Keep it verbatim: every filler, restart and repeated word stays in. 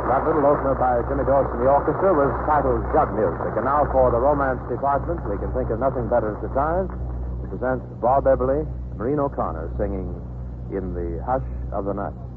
That little opener by Jimmy Dawes and the orchestra was titled Jug Music. And now for the romance department, we can think of nothing better at the time to present Bob Eberly, Maureen O'Connor singing In the Hush of the Night.